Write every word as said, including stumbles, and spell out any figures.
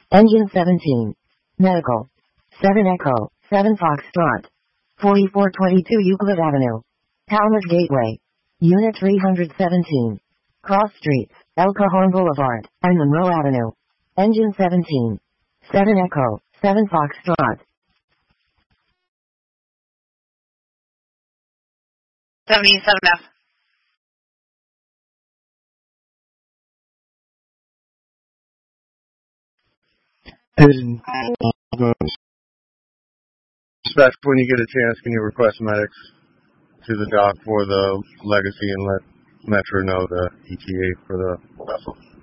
Engine seventeen. Medical. seven Echo, seven Foxtrot. forty-four twenty-two Euclid Avenue. Talmadge Gateway. Unit three hundred seventeen. Cross Streets, El Cajon Boulevard, and Monroe Avenue. Engine seventeen. seven Echo, seven Foxtrot. seventy-seven F. Hidden. Dispatch, when you get a chance, can you request medics to the dock for the Legacy and let Metro know the E T A for the vessel?